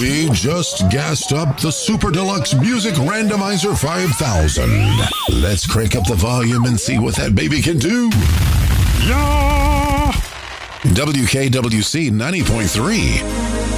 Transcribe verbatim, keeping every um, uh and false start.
We just gassed up the Super Deluxe Music Randomizer five thousand. Let's crank up the volume and see what that baby can do. Yeah! W K W C ninety point three.